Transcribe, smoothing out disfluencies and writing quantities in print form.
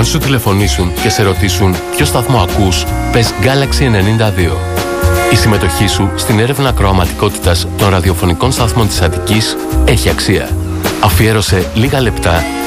Αν σου τηλεφωνήσουν και σε ρωτήσουν ποιο σταθμό ακούς, πες Galaxy 92. Η συμμετοχή σου στην έρευνα ακροαματικότητας των ραδιοφωνικών σταθμών της Αττικής έχει αξία. Αφιέρωσε λίγα λεπτά